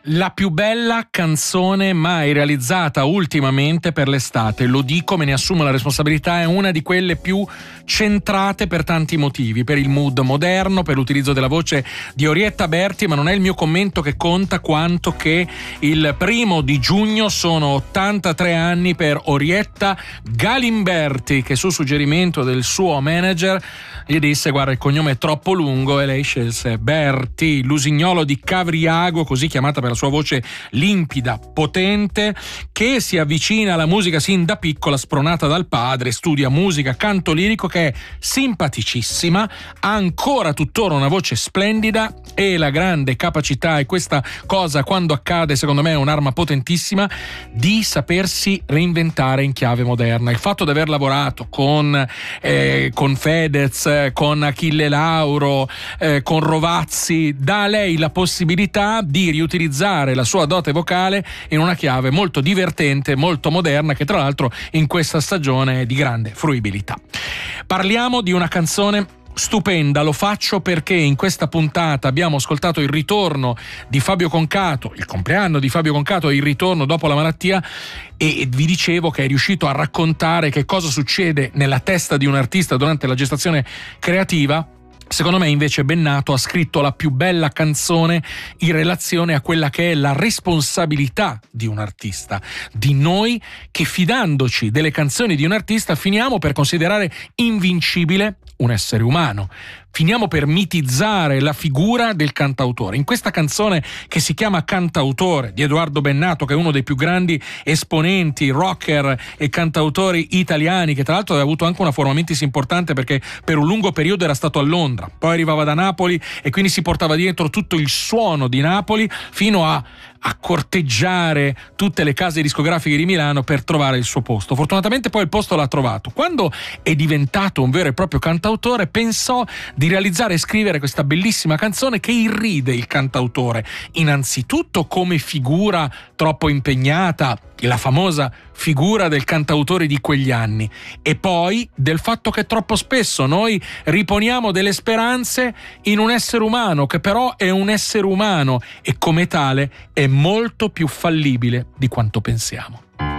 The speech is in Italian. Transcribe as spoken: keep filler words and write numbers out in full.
La più bella canzone mai realizzata ultimamente per l'estate, lo dico, me ne assumo la responsabilità, è una di quelle più centrate per tanti motivi, per il mood moderno, per l'utilizzo della voce di Orietta Berti, ma non è il mio commento che conta quanto che il primo di giugno sono ottantatré anni per Orietta Galimberti, che su suggerimento del suo manager gli disse: guarda, il cognome è troppo lungo, e lei scelse Berti, l'usignolo di Cavriago, così chiamata per la sua voce limpida, potente, che si avvicina alla musica sin da piccola, spronata dal padre, studia musica, canto lirico, che è simpaticissima, ha ancora tuttora una voce splendida e la grande capacità, e questa cosa quando accade secondo me è un'arma potentissima, di sapersi reinventare in chiave moderna. Il fatto di aver lavorato con, eh, con Fedez, con Achille Lauro, eh, con Rovazzi, dà a lei la possibilità di riutilizzare la sua dote vocale in una chiave molto divertente, molto moderna, che tra l'altro in questa stagione è di grande fruibilità. Parliamo di una canzone stupenda, lo faccio perché in questa puntata abbiamo ascoltato il ritorno di Fabio Concato, il compleanno di Fabio Concato, il ritorno dopo la malattia, e vi dicevo che è riuscito a raccontare che cosa succede nella testa di un artista durante la gestazione creativa. Secondo me invece Bennato ha scritto la più bella canzone in relazione a quella che è la responsabilità di un artista, di noi che, fidandoci delle canzoni di un artista, finiamo per considerare invincibile un essere umano. Finiamo per mitizzare la figura del cantautore. In questa canzone che si chiama Cantautore, di Edoardo Bennato, che è uno dei più grandi esponenti, rocker e cantautori italiani, che tra l'altro aveva avuto anche una forma mentis importante perché per un lungo periodo era stato a Londra, poi arrivava da Napoli e quindi si portava dietro tutto il suono di Napoli fino a a corteggiare tutte le case discografiche di Milano per trovare il suo posto. Fortunatamente poi il posto l'ha trovato. Quando è diventato un vero e proprio cantautore, pensò di realizzare e scrivere questa bellissima canzone che irride il cantautore, innanzitutto come figura troppo impegnata, la famosa figura del cantautore di quegli anni, e poi del fatto che troppo spesso noi riponiamo delle speranze in un essere umano che però è un essere umano e come tale è molto più fallibile di quanto pensiamo.